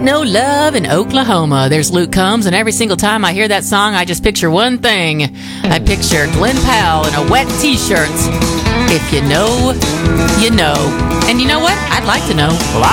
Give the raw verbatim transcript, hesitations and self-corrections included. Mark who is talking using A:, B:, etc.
A: No Love in Oklahoma. There's Luke Combs, and every single time I hear that song, I just picture one thing. I picture Glenn Powell in a wet t-shirt. If you know, you know. And you know what? I'd like to know.
B: Well,